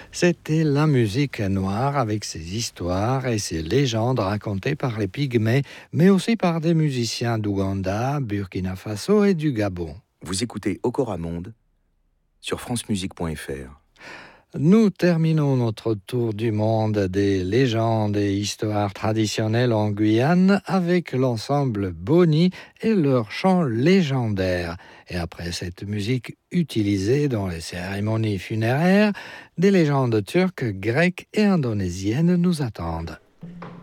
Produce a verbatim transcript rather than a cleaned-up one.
C'était la musique noire avec ses histoires et ses légendes racontées par les Pygmées, mais aussi par des musiciens d'Ouganda, Burkina Faso et du Gabon. Vous écoutez Okora Monde sur francemusique point f r. Nous terminons notre tour du monde des légendes et histoires traditionnelles en Guyane avec l'ensemble Boni et leur chant légendaire. Et après cette musique utilisée dans les cérémonies funéraires, des légendes turques, grecques et indonésiennes nous attendent.